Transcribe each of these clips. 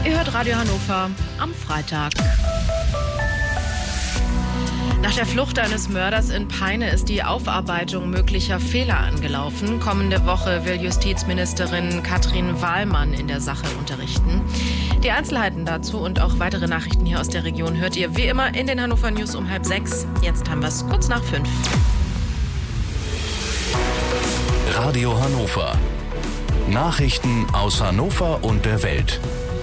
Ihr hört Radio Hannover am Freitag. Nach der Flucht eines Mörders in Peine ist die Aufarbeitung möglicher Fehler angelaufen. Kommende Woche will Justizministerin Katrin Wahlmann in der Sache unterrichten. Die Einzelheiten dazu und auch weitere Nachrichten hier aus der Region hört ihr wie immer in den Hannover News um 5:30. Jetzt haben wir es kurz nach 5. Radio Hannover. Nachrichten aus Hannover und der Welt.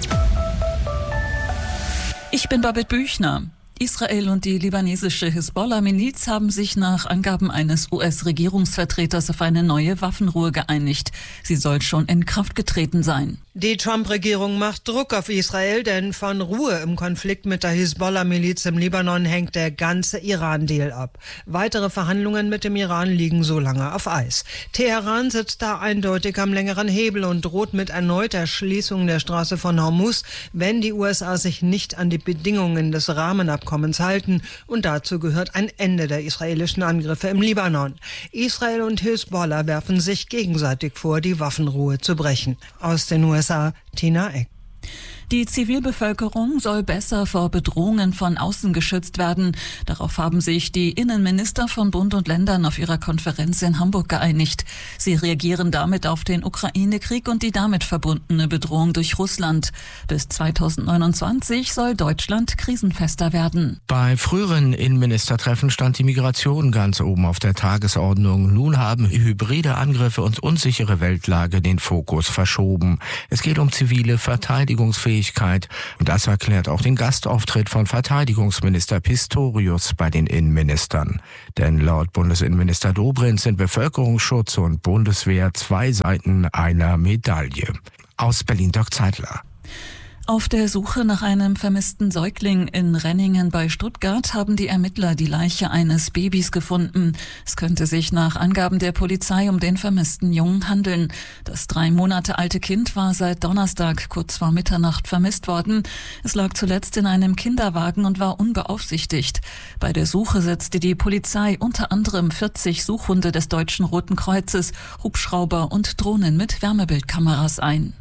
Ich bin Babette Büchner. Israel und die libanesische Hisbollah-Miliz haben sich nach Angaben eines US-Regierungsvertreters auf eine neue Waffenruhe geeinigt. Sie soll schon in Kraft getreten sein. Die Trump-Regierung macht Druck auf Israel, denn von Ruhe im Konflikt mit der Hisbollah-Miliz im Libanon hängt der ganze Iran-Deal ab. Weitere Verhandlungen mit dem Iran liegen so lange auf Eis. Teheran sitzt da eindeutig am längeren Hebel und droht mit erneuter Schließung der Straße von Hormuz, wenn die USA sich nicht an die Bedingungen des Rahmenabkommens halten. Und dazu gehört ein Ende der israelischen Angriffe im Libanon. Israel und Hisbollah werfen sich gegenseitig vor, die Waffenruhe zu brechen. Aus den USA Tina Eck. Die Zivilbevölkerung soll besser vor Bedrohungen von außen geschützt werden. Darauf haben sich die Innenminister von Bund und Ländern auf ihrer Konferenz in Hamburg geeinigt. Sie reagieren damit auf den Ukraine-Krieg und die damit verbundene Bedrohung durch Russland. Bis 2029 soll Deutschland krisenfester werden. Bei früheren Innenministertreffen stand die Migration ganz oben auf der Tagesordnung. Nun haben hybride Angriffe und unsichere Weltlage den Fokus verschoben. Es geht um zivile Verteidigungsfähigkeit. Und das erklärt auch den Gastauftritt von Verteidigungsminister Pistorius bei den Innenministern. Denn laut Bundesinnenminister Dobrindt sind Bevölkerungsschutz und Bundeswehr zwei Seiten einer Medaille. Aus Berlin Dirk Zeitler. Auf der Suche nach einem vermissten Säugling in Renningen bei Stuttgart haben die Ermittler die Leiche eines Babys gefunden. Es könnte sich nach Angaben der Polizei um den vermissten Jungen handeln. Das 3 Monate alte Kind war seit Donnerstag kurz vor Mitternacht vermisst worden. Es lag zuletzt in einem Kinderwagen und war unbeaufsichtigt. Bei der Suche setzte die Polizei unter anderem 40 Suchhunde des Deutschen Roten Kreuzes, Hubschrauber und Drohnen mit Wärmebildkameras ein.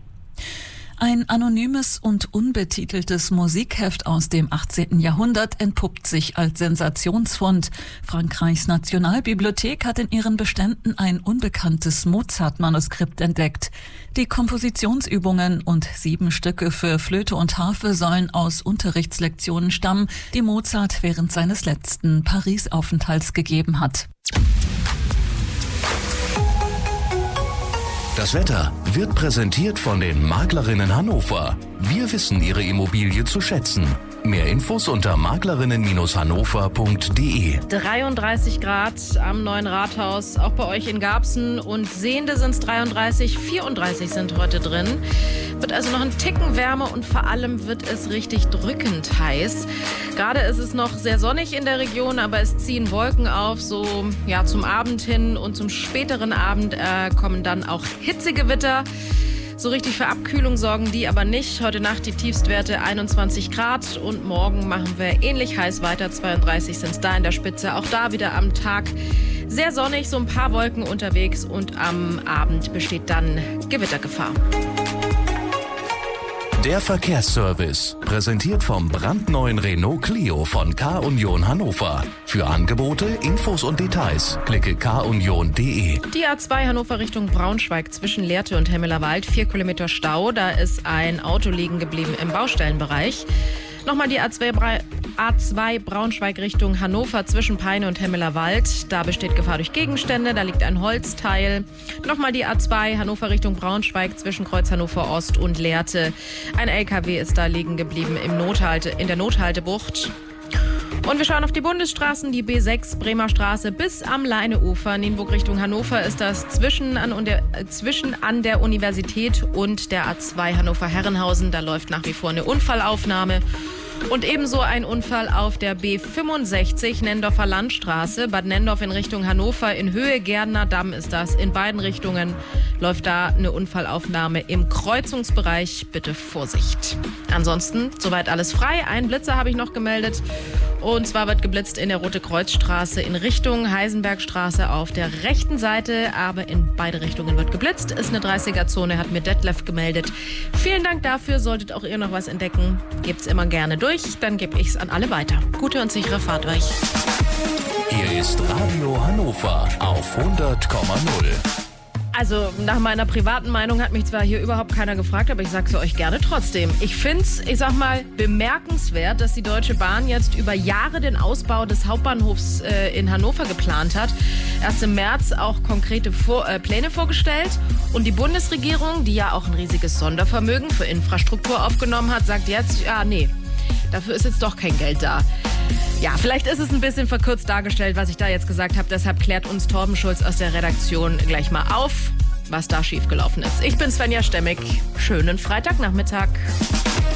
Ein anonymes und unbetiteltes Musikheft aus dem 18. Jahrhundert entpuppt sich als Sensationsfund. Frankreichs Nationalbibliothek hat in ihren Beständen ein unbekanntes Mozart-Manuskript entdeckt. Die Kompositionsübungen und 7 Stücke für Flöte und Harfe sollen aus Unterrichtslektionen stammen, die Mozart während seines letzten Paris-Aufenthalts gegeben hat. Das Wetter wird präsentiert von den Maklerinnen Hannover. Wir wissen Ihre Immobilie zu schätzen. Mehr Infos unter maklerinnen-hannover.de. 33 Grad am Neuen Rathaus, auch bei euch in Garbsen. Und Sehende sind es 33, 34 sind heute drin. Wird also noch ein Ticken wärmer und vor allem wird es richtig drückend heiß. Gerade ist es noch sehr sonnig in der Region, aber es ziehen Wolken auf, so ja, zum Abend hin und zum späteren Abend kommen dann auch Hitzegewitter. So richtig für Abkühlung sorgen die aber nicht. Heute Nacht die Tiefstwerte 21 Grad und morgen machen wir ähnlich heiß weiter. 32 sind es da in der Spitze. Auch da wieder am Tag sehr sonnig, so ein paar Wolken unterwegs und am Abend besteht dann Gewittergefahr. Der Verkehrsservice, präsentiert vom brandneuen Renault Clio von K-Union Hannover. Für Angebote, Infos und Details klicke kunion.de. Die A2 Hannover Richtung Braunschweig zwischen Lehrte und Hemmelerwald, 4 Kilometer Stau. Da ist ein Auto liegen geblieben im Baustellenbereich. Nochmal die A2 Braunschweig Richtung Hannover zwischen Peine und Hemmelerwald. Da besteht Gefahr durch Gegenstände, da liegt ein Holzteil. Nochmal die A2 Hannover Richtung Braunschweig zwischen Kreuz Hannover Ost und Lehrte. Ein LKW ist da liegen geblieben in der Nothaltebucht. Und wir schauen auf die Bundesstraßen, die B6 Bremer Straße bis am Leineufer. Nienburg Richtung Hannover ist das zwischen an der Universität und der A2 Hannover-Herrenhausen. Da läuft nach wie vor eine Unfallaufnahme. Und ebenso ein Unfall auf der B65 Nendorfer Landstraße, Bad Nendorf in Richtung Hannover, in Höhe Gärtner Damm ist das. In beiden Richtungen läuft da eine Unfallaufnahme im Kreuzungsbereich. Bitte Vorsicht. Ansonsten soweit alles frei. Einen Blitzer habe ich noch gemeldet. Und zwar wird geblitzt in der Rote-Kreuz-Straße in Richtung Heisenbergstraße auf der rechten Seite, aber in beide Richtungen wird geblitzt. Ist eine 30er-Zone, hat mir Detlef gemeldet. Vielen Dank dafür. Solltet auch ihr noch was entdecken, gebt's immer gerne durch. Dann gebe ich's an alle weiter. Gute und sichere Fahrt euch. Hier ist Radio Hannover auf 100,0. Also nach meiner privaten Meinung hat mich zwar hier überhaupt keiner gefragt, aber ich sag's euch gerne trotzdem. Ich find's, bemerkenswert, dass die Deutsche Bahn jetzt über Jahre den Ausbau des Hauptbahnhofs in Hannover geplant hat. Erst im März auch konkrete Pläne vorgestellt. Und die Bundesregierung, die ja auch ein riesiges Sondervermögen für Infrastruktur aufgenommen hat, sagt jetzt, ja, nee, dafür ist jetzt doch kein Geld da. Ja, vielleicht ist es ein bisschen verkürzt dargestellt, was ich da jetzt gesagt habe. Deshalb klärt uns Torben Schulz aus der Redaktion gleich mal auf, was da schiefgelaufen ist. Ich bin Svenja Stemmig. Schönen Freitagnachmittag.